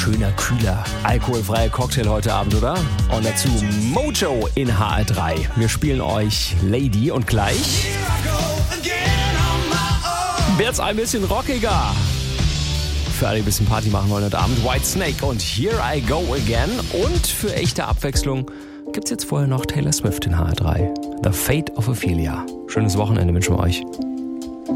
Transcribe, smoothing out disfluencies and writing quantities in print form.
schöner, kühler, alkoholfreier Cocktail heute Abend, oder? Und dazu Mojo in HR3. Wir spielen euch Lady und gleich wird's ein bisschen rockiger. Für alle, die ein bisschen Party machen wollen heute Abend, Whitesnake und Here I Go Again. Und für echte Abwechslung gibt's jetzt vorher noch Taylor Swift in HR3. The Fate of Ophelia. Schönes Wochenende wünschen wir euch.